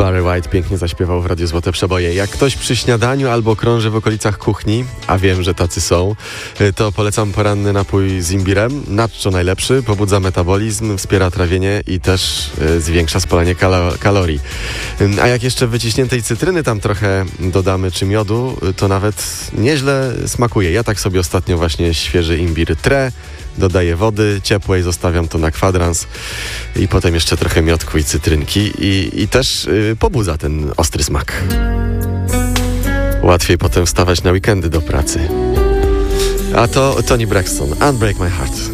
Barry White pięknie zaśpiewał w Radiu Złote Przeboje. Jak ktoś przy śniadaniu albo krąży w okolicach kuchni, a wiem, że tacy są, to polecam poranny napój z imbirem. Nacho najlepszy, pobudza metabolizm, wspiera trawienie i też zwiększa spalanie kalorii. A jak jeszcze wyciśniętej cytryny tam trochę dodamy, czy miodu, to nawet nieźle smakuje. Ja tak sobie ostatnio właśnie świeży imbir trę, dodaję wody ciepłej, zostawiam to na kwadrans i potem jeszcze trochę miodku i cytrynki i też pobudza ten ostry smak. Łatwiej potem wstawać na weekendy do pracy. A to Toni Braxton, Unbreak My Heart.